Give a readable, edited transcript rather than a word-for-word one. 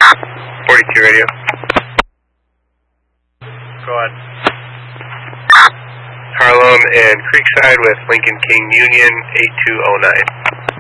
42 radio. Go ahead. Harlem and Creekside with Lincoln King Union 8209.